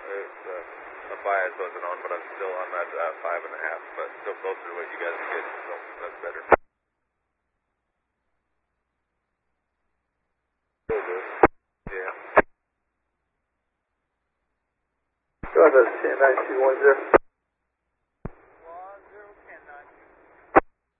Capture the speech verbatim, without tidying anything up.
It's, uh, the bias wasn't on, but I'm still on that uh, five and a half, but still closer to what you guys are getting, so that's better. Yeah. Go ahead, ten nine two one zero.